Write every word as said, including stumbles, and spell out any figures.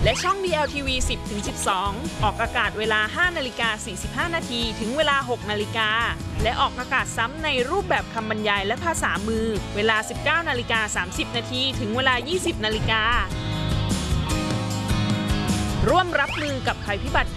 และช่อง ดี แอล ที วี สิบถึงสิบสอง ออกอากาศเวลา ห้านาฬิกาสี่สิบห้านาทีถึงเวลา หกนาฬิกาและออกอากาศซ้ำในรูปแบบคำบรรยายและภาษามือเวลา สิบเก้านาฬิกาสามสิบนาทีถึงเวลา ยี่สิบนาฬิการ่วมรับมือกับภัยพิบัติ